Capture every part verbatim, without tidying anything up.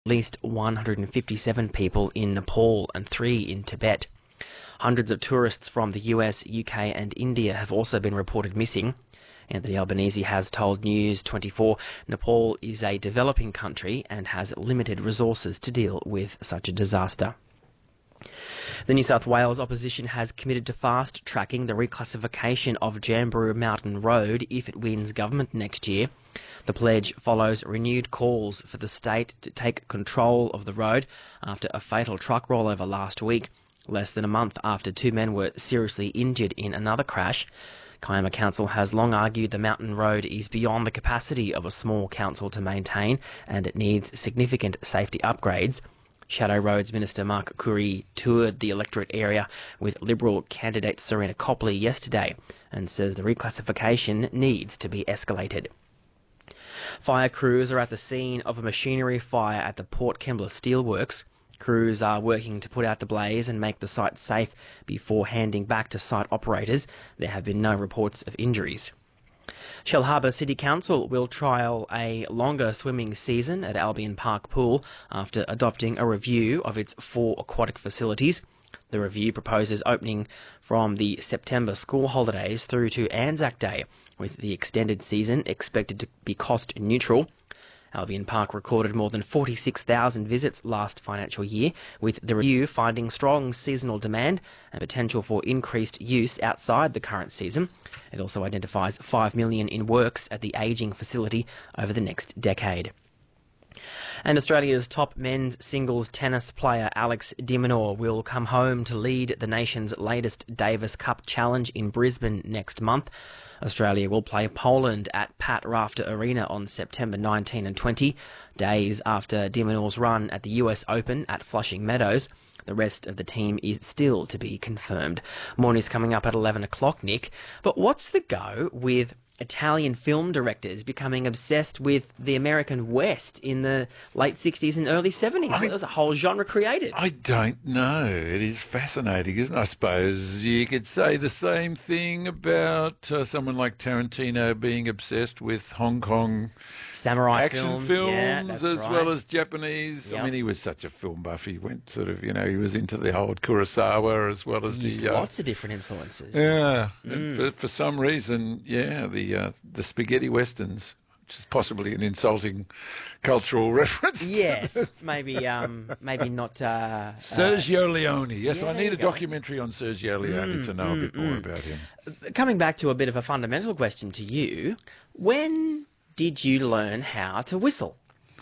least one hundred fifty-seven people in Nepal and three in Tibet. Hundreds of tourists from the U S, U K and India have also been reported missing. Anthony Albanese has told News twenty-four Nepal is a developing country and has limited resources to deal with such a disaster. The New South Wales opposition has committed to fast-tracking the reclassification of Jamberoo Mountain Road if it wins government next year. The pledge follows renewed calls for the state to take control of the road after a fatal truck rollover last week, less than a month after two men were seriously injured in another crash. Kiama Council has long argued the mountain road is beyond the capacity of a small council to maintain and it needs significant safety upgrades. Shadow Roads Minister Mark Curry toured the electorate area with Liberal candidate Serena Copley yesterday and says the reclassification needs to be escalated. Fire crews are at the scene of a machinery fire at the Port Kembla Steelworks. Crews are working to put out the blaze and make the site safe before handing back to site operators. There have been no reports of injuries. Shellharbour City Council will trial a longer swimming season at Albion Park Pool after adopting a review of its four aquatic facilities. The review proposes opening from the September school holidays through to Anzac Day, with the extended season expected to be cost neutral. Albion Park recorded more than forty-six thousand visits last financial year, with the review finding strong seasonal demand and potential for increased use outside the current season. It also identifies five million dollars in works at the ageing facility over the next decade. And Australia's top men's singles tennis player Alex de Minaur will come home to lead the nation's latest Davis Cup challenge in Brisbane next month. Australia will play Poland at Pat Rafter Arena on September nineteenth and twentieth, days after de Minaur's run at the U S Open at Flushing Meadows. The rest of the team is still to be confirmed. Morning's coming up at eleven o'clock, Nick. But what's the go with Italian film directors becoming obsessed with the American West in the late sixties and early seventies? I, there was a whole genre created. I don't know. It is fascinating, isn't it? I suppose you could say the same thing about uh, someone like Tarantino being obsessed with Hong Kong samurai action films, films yeah, as right. well as Japanese. Yep. I mean, he was such a film buff. He went sort of, you know, he was into the old Kurosawa as well as Used the... Uh, lots of different influences. Yeah. Mm. And for, for some reason, yeah, the uh, the spaghetti westerns, which is possibly an insulting cultural reference. Yes, maybe um, maybe not... Uh, Sergio uh, Leone. Yes, yeah, I there need you a go. documentary on Sergio Leone Mm, to know mm, a bit more mm. about him. Coming back to a bit of a fundamental question to you, when did you learn how to whistle?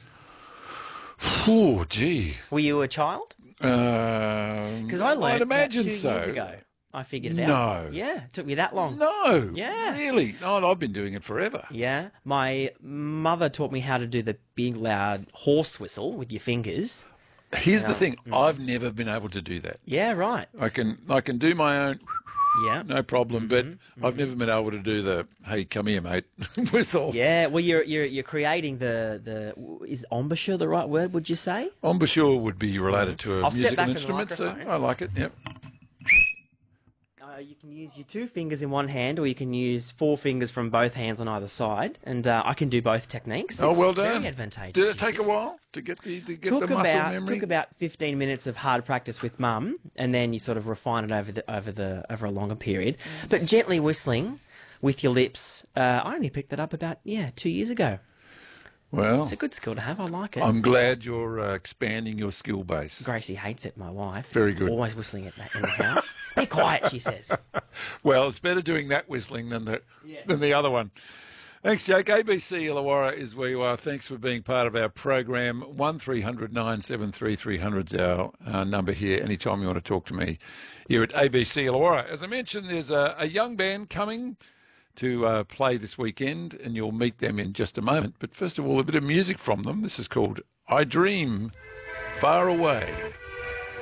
Oh, gee. Were you a child? Because um, I learned I'd imagine that two so. years ago. I figured it no. out. No. Yeah, it took me that long. No. Yeah. Really? No, I've been doing it forever. Yeah. My mother taught me how to do the big, loud horse whistle with your fingers. Here's no. the thing. I've never been able to do that. Yeah, right. I can I can do my own... Yeah. No problem, mm-hmm, but mm-hmm. I've never been able to do the, hey, come here, mate, whistle. Yeah, well, you're you're you're creating the, the is embouchure the right word, would you say? Embouchure would be related to a I'll step musical back instrument, from so the microphone. I like it, yep. Uh, you can use your two fingers in one hand, or you can use four fingers from both hands on either side, and uh, I can do both techniques. Oh, it's well done. Very advantageous. Did it take a while to get the to get took the muscle about, memory? Took about fifteen minutes of hard practice with mum, and then you sort of refine it over the over the over a longer period. But gently whistling with your lips, uh, I only picked that up about yeah two years ago. Well, it's a good skill to have. I like it. I'm glad you're uh, expanding your skill base. Gracie hates it. My wife. Very it's good. Always whistling at in the house. Be quiet, she says. Well, it's better doing that whistling than the yeah. than the other one. Thanks, Jake. A B C Illawarra is where you are. Thanks for being part of our program. one three hundred nine seven three three hundred is our, our number here. Anytime you want to talk to me here at A B C Illawarra. As I mentioned, there's a, a young band coming to uh, play this weekend, and you'll meet them in just a moment. But first of all, a bit of music from them. This is called I Dream Far Away.